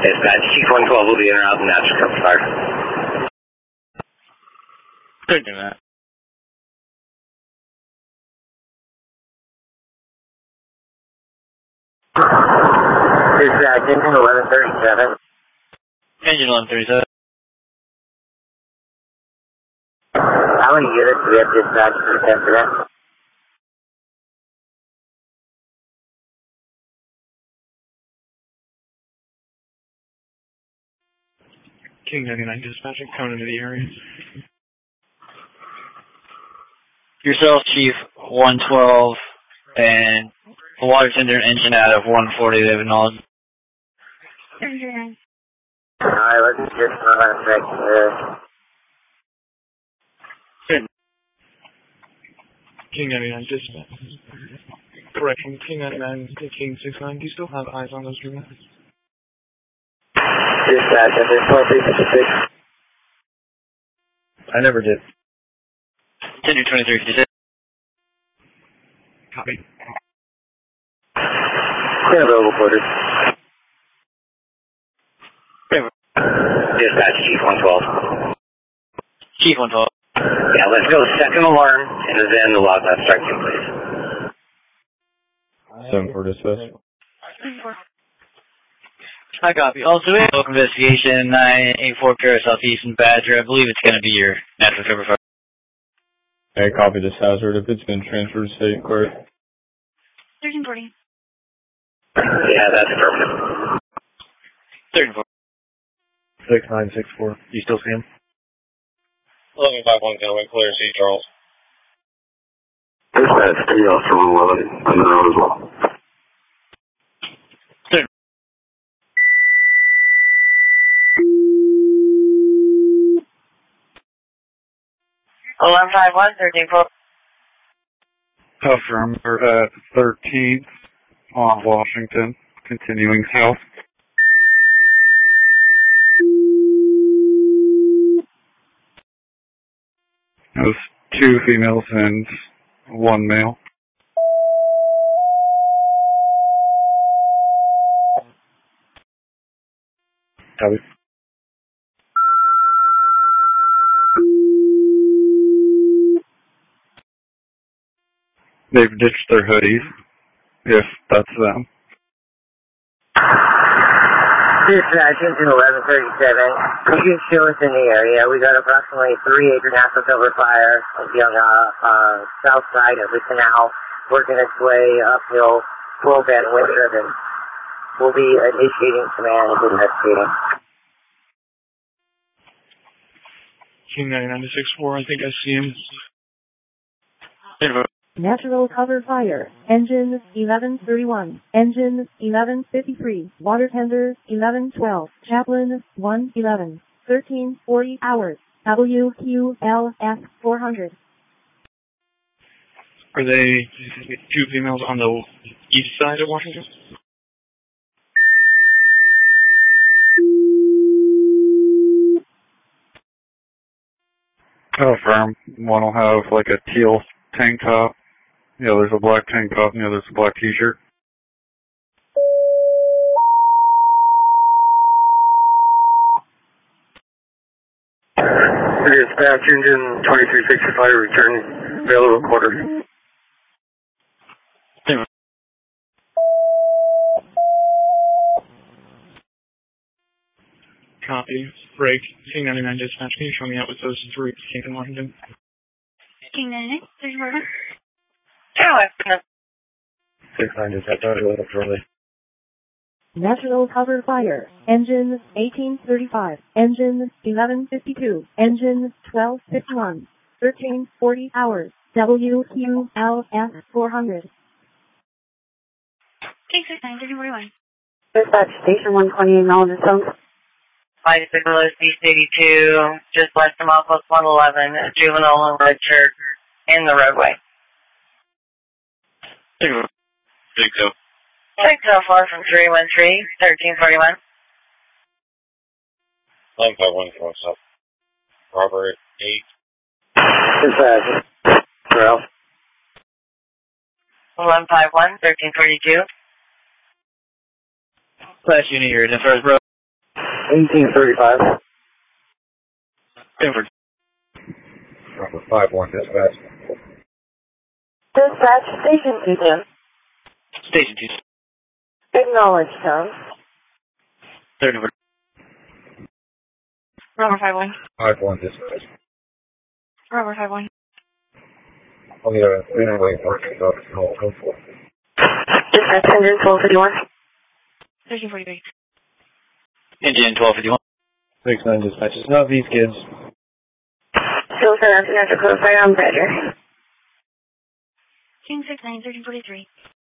Dispatch, Chief 112 will be in route and after cover fire. Good, Matt. Dispatch, engine 1137. Engine 1137. How many units do we have dispatched for the incident? King 99 dispatching, coming into the area. Yourself, Chief 112, and the water tender engine out of 140, they have acknowledged. Alright, let's just run on check this. Good. King 99 dispatch. Correction, King 99 to King 69. Do you still have eyes on those units? Dispatch, engine 2356. I never did. Tender 2356. Copy. Available quarters. Dispatch, Chief 112. Chief 112. Yeah, let's go second alarm, and then the log left strike team, please. 7-4 dispatch. I copy. Also, we have a local investigation, 984 Paris Southeast and Badger. I believe it's going to be your natural cover fire. I copy this hazard if it's been transferred to state court. 1340. Yeah, that's affirmative. 1340. 6964. You still see him? 1151 Gentleman, clear C, Charles. Dispatch, chaos from 11, I'm in route as well. 1151, 1340. Affirm, we're at 13th on Washington, continuing south. There's 2 females and 1 male. Copy. They've ditched their hoodies, if that's them. Dispatch, engine 1137. You can show us in the area. We got approximately 3-acre natural cover fire on the south side of the canal, working its way uphill, full bed wind driven. We'll be initiating command and investigating. King 99 to 64, I think I see him. Natural cover fire. Engine 1131. Engine 1153. Water tender 1112. Chaplain 111. 1340 hours. WQLF 400. Are they 2 females on the east side of Washington? Affirm, one will have like a teal tank top. The other's a black tank top, and the other's a black t-shirt. Dispatch, engine 2365, return available quarter. Copy. Break. King 99 dispatch. Can you show me out with those 3 King in Washington? King 99, 1340. 69 dispatch. Shortly. Natural cover fire. Engine 1835. Engine 1152. Engine 1251. 1340 hours. WQLF 400. King 69, 1341. Dispatch, station 128, acknowledges zone. Flight Signal C82, just west of Outpost 111, a juvenile and red shirt in the roadway. 604 from 313, 1341. 1151 from south. Robert 8. Dispatch. Ralph. 1151, 1342. Last unit here, Denver, bro. 1835. Denver. Number 5-1 dispatch. Dispatch, Station 2. Station 2. Acknowledge tone. 30. Robert 5-1. 5-1 dispatch. Robert 5-1. Only a three-way working dog call. Dispatch, engine 1251. 1343. Engine 1251. 6-9 dispatch. It's not these kids. Still set up after close fire on Badger. King 69, 1343.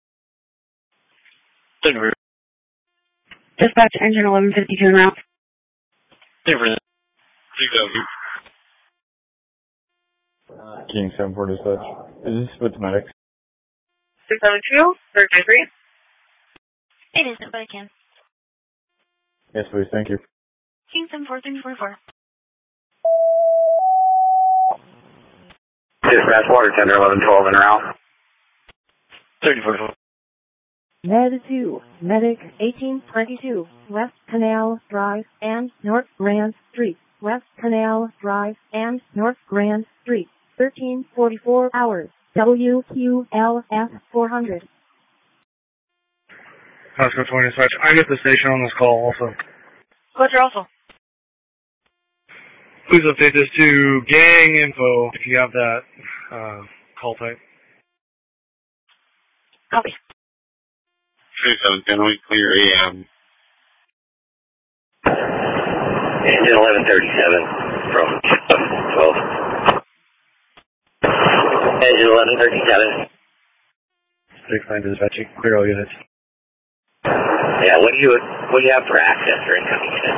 Denver. Dispatch, engine 1152 en route. Denver. King 7-4 dispatch. Is this with medics? 672, 1343. It isn't, but I can. Yes, please. Thank you. King 74, 1344. Dispatch, water tender 1112 en route. 3044. Med 2, Medic 1822, West Canal Drive and North Grand Street, West Canal Drive and North Grand Street, 1344 hours, WQLF 400. Pasco 20 dispatch. I'm at the station on this call also. Roger also. Please update this to gang info if you have that call type. Copy. 3710, we clear AM. Engine 1137 from 12. Engine 1137. 6-9 dispatching. Clear all units. Yeah, what do you have for access or incoming units?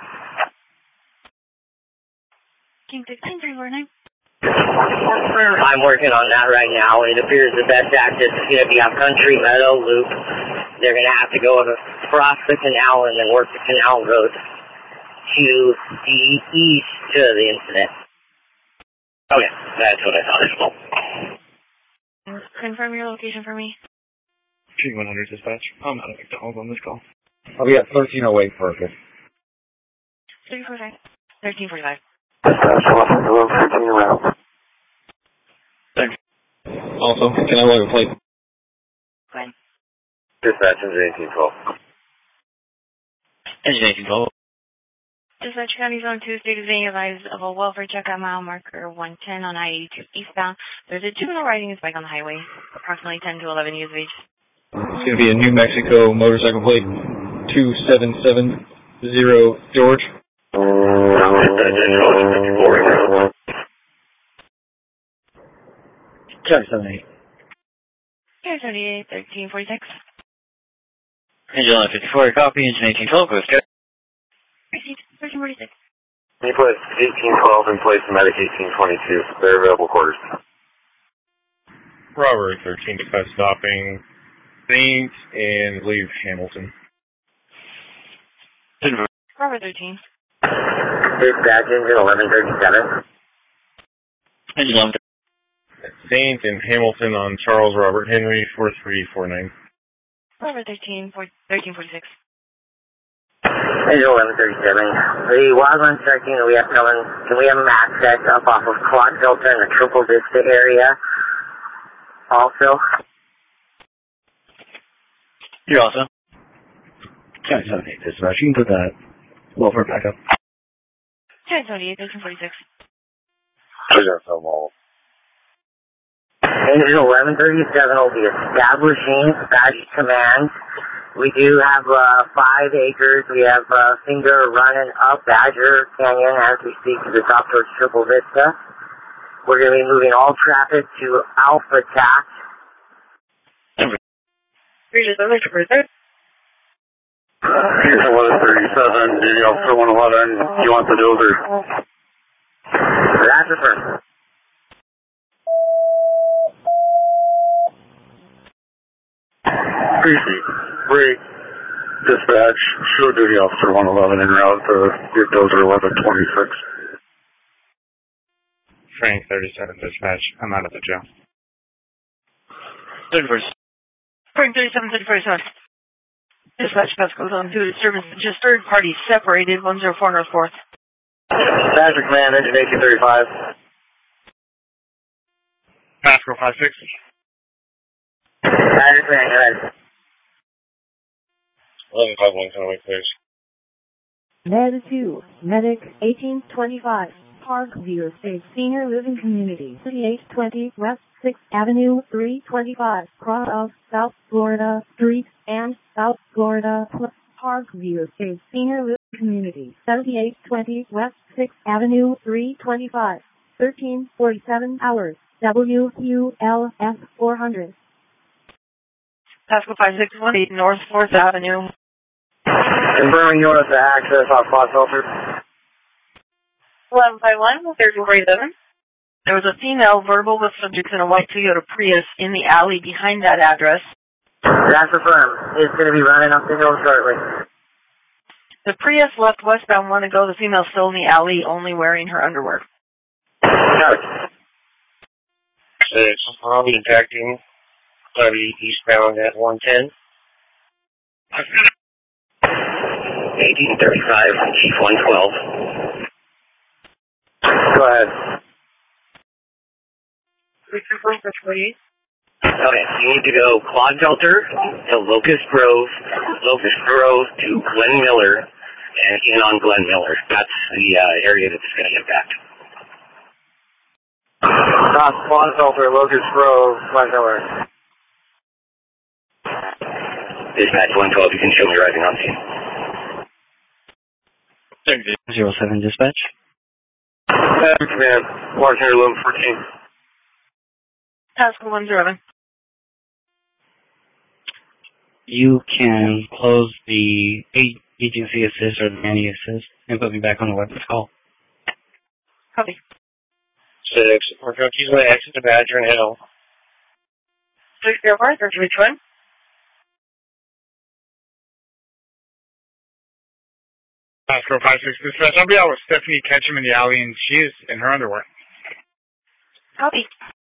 King 16, 349. I'm working on that right now. It appears the best access is going to be on Country Meadow Loop. They're going to have to go across the canal and then work the canal road to the east of the incident. Okay, that's what I thought as well. Confirm your location for me. King 100 dispatch. I'm out of McDonald's on this call. I'll be at 1308 Fergus. 1345. 1345. Dispatch, water tender 1113 en route. Thanks. Also, can I log a plate? Go ahead. Dispatch, engine 1812. Engine 1812. Dispatch County Zone 2, state of being advised of a welfare check at mile marker 110 on I-82 eastbound. There's a juvenile riding his bike on the highway, approximately 10 to 11 years of age. It's going to be a New Mexico motorcycle plate 2770 George. Charlie 78. Here, 78, 1346. Engine 1154, copy. Engine 1812, go ahead. Received, 1346. Can you put 1812 in place of Medic 1822? They're available quarters. Robert 13 dispatch stopping Saint and leave Hamilton. Denver. Robert 13. Dispatch, engine 1137. Engine 11. Saint and Hamilton on Charles Robert Henry 4349. Robert 13, 1346. Engine 1137. The wildland tracking that we have coming, can we have them access up off of Quad Delta in the Triple Vista area also? You're also. Charlie 78 dispatch. You can put that welfare back up. Charlie 78, 1346. Those are some all. Engine 1137 will be establishing Badger Command. We do have 5 acres. We have Finger running up Badger Canyon as we speak to the top towards Triple Vista. We're going to be moving all traffic to Alpha TAC. Regis, Electric Reserve. Engine 1137, Duty Officer 111. You want the dozer? That's affirmed. Precinct, break, dispatch, show Duty Officer 111 en route to your dozer 1126. Frank 37 dispatch. I'm out of the jail. 31st. Frank 37, 31st. Dispatch Pasco Zone 2 disturbance. Just third party separated 104 North 4th. Patrick Command, engine 1835. Pasco 56. Patrick Command, go ahead. 1151, can I wait, please? Med 2, Medic 1825, Parkview Estates Senior Living Community, 3820 West 6th Avenue, 325, cross of South Florida Street and South Florida, Parkview Estates Senior Living Community, 7820 West 6th Avenue, 325, 1347 hours, WQLS 400. Pasco 5618 North 4th Avenue. Confirming you want to access off quad filter. 1151, 1347. There was a female verbal with subjects in a white Toyota Prius in the alley behind that address. That's confirmed. It's going to be running up the hill shortly. The Prius left westbound one ago. The female still in the alley, only wearing her underwear. Got it. 6, I'll be detecting. I'll be eastbound at 110. 1835, Chief 112. Go ahead. Okay, Okay, you need to go quad filter to Locust Grove to Glen Miller, and in on Glen Miller. That's the area that's going to impact. Cross quad filter, Locust Grove, Glen Miller. Dispatch 112, you can show me arriving on scene. 07 dispatch. Command, Washington 1114. Pasco 107. You can close the agency assist or the nanny assist and put me back on the weapons call. Copy. 6, we're going to use my exit to Badger and Hill. 604, 1321. Pasco 56 dispatch. I'll be out with Stephanie Ketchum in the alley, and she is in her underwear. Copy.